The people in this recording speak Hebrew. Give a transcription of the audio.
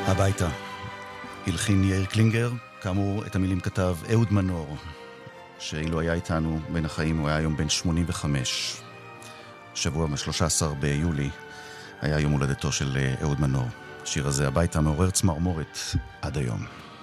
הביתה. הלחין יאיר קלינגר, כאמור את המילים כתב אהוד מנור, שאילו היה איתנו בין החיים הוא היה היום בן 85. שבוע ב-13 ביולי היה יום הולדתו של אהוד מנור. השיר הזה הביתה מעורר צמרמורת עד היום.